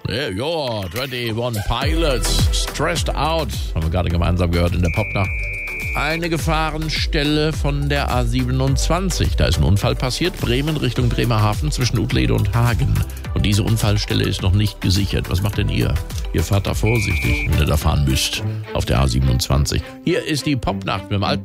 Yeah, 21 Pilots, Stressed Out, haben wir gerade gemeinsam gehört in der Popnacht. Eine Gefahrenstelle von der A27. Da ist ein Unfall passiert, Bremen Richtung Bremerhaven zwischen Utlede und Hagen. Und diese Unfallstelle ist noch nicht gesichert. Was macht denn ihr? Ihr fahrt da vorsichtig, wenn ihr da fahren müsst, auf der A27. Hier ist die Popnacht mit dem alten